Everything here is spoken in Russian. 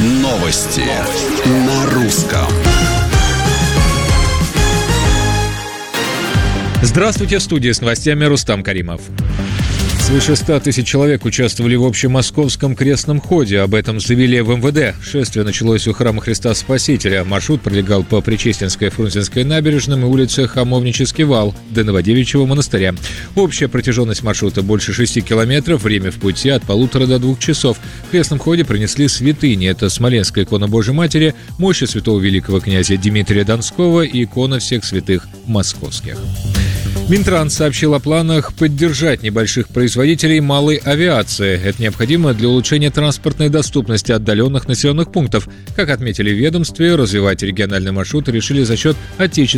Новости на русском. Здравствуйте, в студии с новостями Рустам Каримов. Свыше 100 тысяч человек участвовали в общемосковском крестном ходе. Об этом заявили в МВД. Шествие началось у храма Христа Спасителя. Маршрут пролегал по Пречестинской, Фрунзенской набережным и улице Хамовнический вал до Новодевичьего монастыря. Общая протяженность маршрута больше 6 километров, время в пути от 1,5 до 2 часов. В крестном ходе принесли святыни. Это Смоленская икона Божьей Матери, мощи святого великого князя Дмитрия Донского и икона всех святых московских. Минтранс сообщил о планах поддержать небольших производителей малой авиации. Это необходимо для улучшения транспортной доступности отдаленных населенных пунктов. Как отметили в ведомстве, развивать региональные маршруты решили за счет отечественных